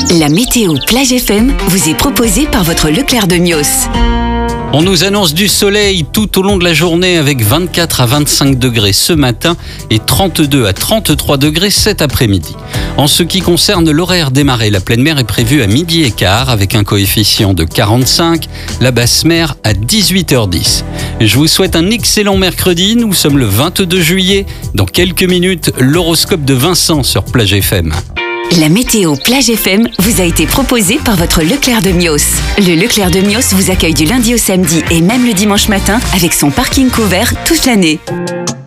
La météo Plage FM vous est proposée par votre Leclerc de Mios. On nous annonce du soleil tout au long de la journée avec 24 à 25 degrés ce matin et 32 à 33 degrés cet après-midi. En ce qui concerne l'horaire des marées, la pleine mer est prévue à 12h15 avec un coefficient de 45, la basse mer à 18h10. Je vous souhaite un excellent mercredi, nous sommes le 22 juillet. Dans quelques minutes, l'horoscope de Vincent sur Plage FM. La météo Plage FM vous a été proposée par votre Leclerc de Mios. Le Leclerc de Mios vous accueille du lundi au samedi et même le dimanche matin avec son parking couvert toute l'année.